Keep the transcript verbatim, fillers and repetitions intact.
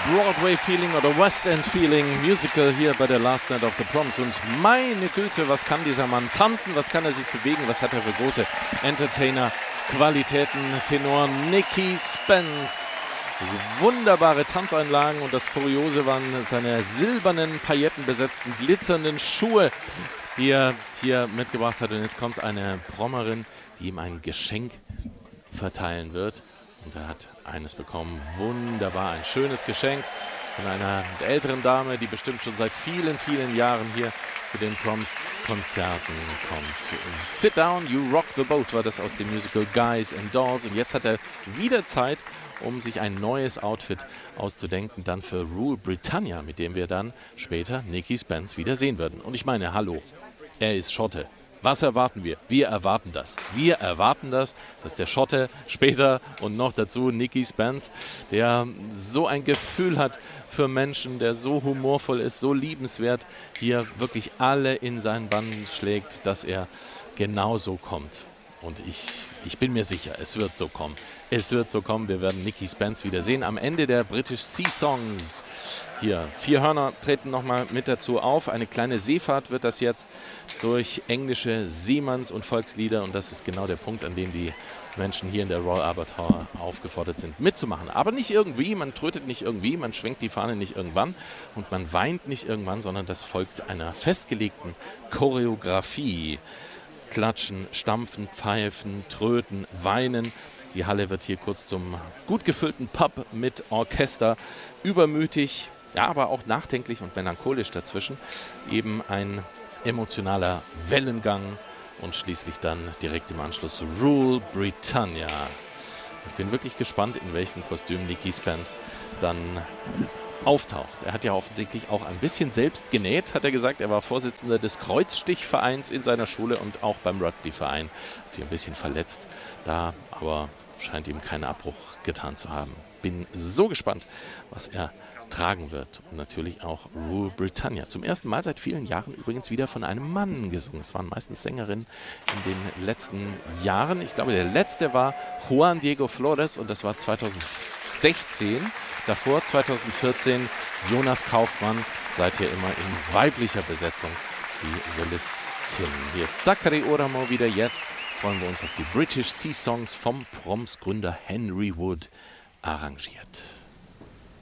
Broadway-Feeling oder West End-Feeling Musical hier bei der Last Night of the Proms. Und meine Güte, was kann dieser Mann tanzen, was kann er sich bewegen, was hat er für große Entertainer-Qualitäten. Tenor Nicky Spence. Wunderbare Tanzeinlagen und das Furiose waren seine silbernen, paillettenbesetzten, glitzernden Schuhe, die er hier mitgebracht hat. Und jetzt kommt eine Promerin, die ihm ein Geschenk verteilen wird. Und er hat eines bekommen. Wunderbar, ein schönes Geschenk von einer älteren Dame, die bestimmt schon seit vielen, vielen Jahren hier zu den Proms-Konzerten kommt. Sit Down, You Rock the Boat war das aus dem Musical Guys and Dolls. Und jetzt hat er wieder Zeit, um sich ein neues Outfit auszudenken, dann für Rule Britannia, mit dem wir dann später Nicky Spence wieder sehen würden. Und ich meine, hallo, er ist Schotte. Was erwarten wir? Wir erwarten das. Wir erwarten das, dass der Schotte später und noch dazu Nicky Spence, der so ein Gefühl hat für Menschen, der so humorvoll ist, so liebenswert, hier wirklich alle in seinen Bann schlägt, dass er genauso kommt. Und ich, ich bin mir sicher, es wird so kommen. Es wird so kommen, wir werden Nicky Spence wiedersehen am Ende der British Sea Songs. Hier, vier Hörner treten nochmal mit dazu auf. Eine kleine Seefahrt wird das jetzt durch englische Seemanns- und Volkslieder. Und das ist genau der Punkt, an dem die Menschen hier in der Royal Albert Hall aufgefordert sind, mitzumachen. Aber nicht irgendwie, man trötet nicht irgendwie, man schwenkt die Fahne nicht irgendwann und man weint nicht irgendwann, sondern das folgt einer festgelegten Choreografie. Klatschen, stampfen, pfeifen, tröten, weinen. Die Halle wird hier kurz zum gut gefüllten Pub mit Orchester. Übermütig, ja, aber auch nachdenklich und melancholisch dazwischen. Eben ein emotionaler Wellengang und schließlich dann direkt im Anschluss Rule Britannia. Ich bin wirklich gespannt, in welchem Kostüm Nicky Spence dann auftaucht. Er hat ja offensichtlich auch ein bisschen selbst genäht, hat er gesagt. Er war Vorsitzender des Kreuzstichvereins in seiner Schule und auch beim Rugbyverein. Hat sich ein bisschen verletzt da, aber scheint ihm keinen Abbruch getan zu haben. Bin so gespannt, was er tragen wird. Und natürlich auch Rule Britannia. Zum ersten Mal seit vielen Jahren übrigens wieder von einem Mann gesungen. Es waren meistens Sängerinnen in den letzten Jahren. Ich glaube, der letzte war Juan Diego Flores und das war zweitausendsechzehn. Davor zweitausendvierzehn Jonas Kaufmann, seither immer in weiblicher Besetzung die Solistin. Hier ist Zachary Oramo wieder. Jetzt freuen wir uns auf die British Sea Songs vom Proms-Gründer Henry Wood arrangiert.